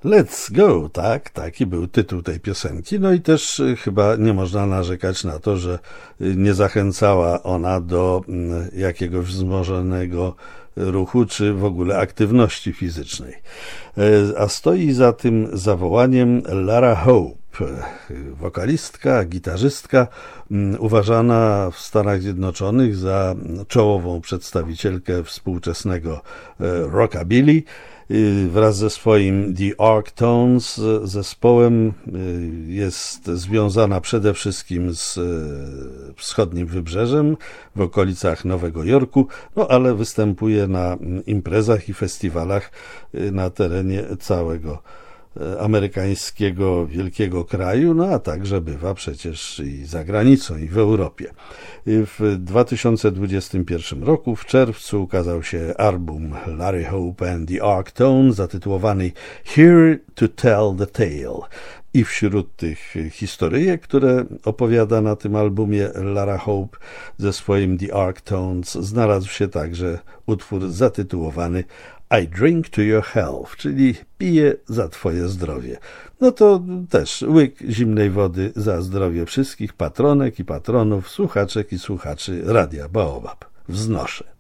Let's go, tak, taki był tytuł tej piosenki. No i też chyba nie można narzekać na to, że nie zachęcała ona do jakiegoś wzmożonego ruchu, czy w ogóle aktywności fizycznej. A stoi za tym zawołaniem Lara Hope, wokalistka, gitarzystka, uważana w Stanach Zjednoczonych za czołową przedstawicielkę współczesnego rockabilly. Wraz ze swoim The Arctones zespołem jest związana przede wszystkim z wschodnim wybrzeżem, w okolicach Nowego Jorku, no ale występuje na imprezach i festiwalach na terenie całego amerykańskiego wielkiego kraju, no a także bywa przecież i za granicą, i w Europie. W 2021 roku w czerwcu ukazał się album Larry Hope and the Arctones zatytułowany Here to Tell the Tale. I wśród tych historyjek, które opowiada na tym albumie Lara Hope ze swoim The Arctones, znalazł się także utwór zatytułowany I drink to your health, czyli piję za twoje zdrowie. No to też łyk zimnej wody za zdrowie wszystkich patronek i patronów, słuchaczek i słuchaczy Radia Baobab. Wznoszę.